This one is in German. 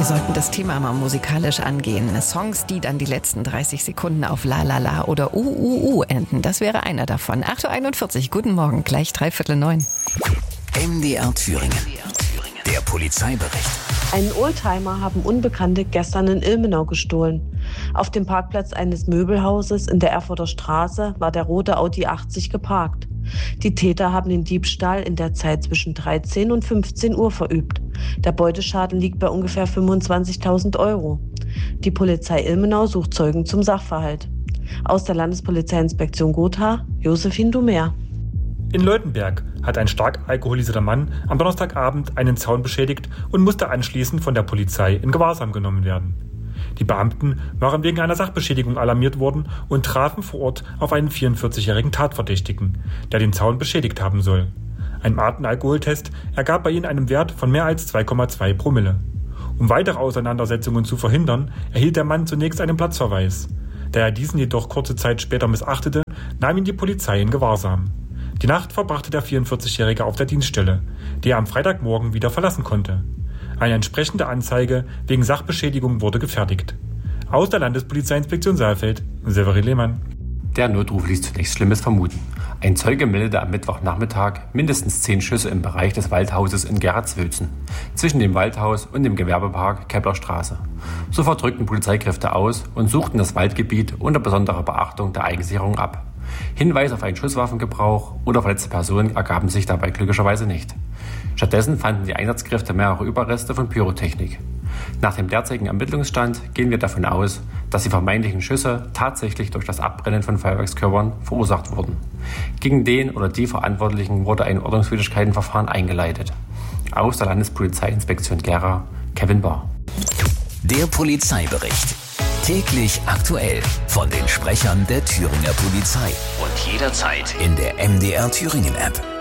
Wir sollten das Thema mal musikalisch angehen. Songs, die dann die letzten 30 Sekunden auf La La La oder enden. Das wäre einer davon. 8.41 Uhr, guten Morgen, gleich 8:45. MDR Thüringen. Der Polizeibericht. Einen Oldtimer haben Unbekannte gestern in Ilmenau gestohlen. Auf dem Parkplatz eines Möbelhauses in der Erfurter Straße war der rote Audi 80 geparkt. Die Täter haben den Diebstahl in der Zeit zwischen 13 und 15 Uhr verübt. Der Beuteschaden liegt bei ungefähr 25.000 Euro. Die Polizei Ilmenau sucht Zeugen zum Sachverhalt. Aus der Landespolizeiinspektion Gotha, Josephine Dumer. In Leutenberg hat ein stark alkoholisierter Mann am Donnerstagabend einen Zaun beschädigt und musste anschließend von der Polizei in Gewahrsam genommen werden. Die Beamten waren wegen einer Sachbeschädigung alarmiert worden und trafen vor Ort auf einen 44-jährigen Tatverdächtigen, der den Zaun beschädigt haben soll. Ein Atemalkoholtest ergab bei ihnen einen Wert von mehr als 2,2 Promille. Um weitere Auseinandersetzungen zu verhindern, erhielt der Mann zunächst einen Platzverweis. Da er diesen jedoch kurze Zeit später missachtete, nahm ihn die Polizei in Gewahrsam. Die Nacht verbrachte der 44-Jährige auf der Dienststelle, die er am Freitagmorgen wieder verlassen konnte. Eine entsprechende Anzeige wegen Sachbeschädigung wurde gefertigt. Aus der Landespolizeiinspektion Saalfeld, Severin Lehmann. Der Notruf ließ zunächst Schlimmes vermuten. Ein Zeuge meldete am Mittwochnachmittag mindestens 10 Schüsse im Bereich des Waldhauses in Gerhardswülzen, zwischen dem Waldhaus und dem Gewerbepark Keplerstraße. Sofort rückten Polizeikräfte aus und suchten das Waldgebiet unter besonderer Beachtung der Eigensicherung ab. Hinweise auf einen Schusswaffengebrauch oder verletzte Personen ergaben sich dabei glücklicherweise nicht. Stattdessen fanden die Einsatzkräfte mehrere Überreste von Pyrotechnik. Nach dem derzeitigen Ermittlungsstand gehen wir davon aus, dass die vermeintlichen Schüsse tatsächlich durch das Abbrennen von Feuerwerkskörpern verursacht wurden. Gegen den oder die Verantwortlichen wurde ein Ordnungswidrigkeitenverfahren eingeleitet. Aus der Landespolizeiinspektion Gera, Kevin Bahr. Der Polizeibericht. Täglich aktuell von den Sprechern der Thüringer Polizei. Und jederzeit in der MDR Thüringen App.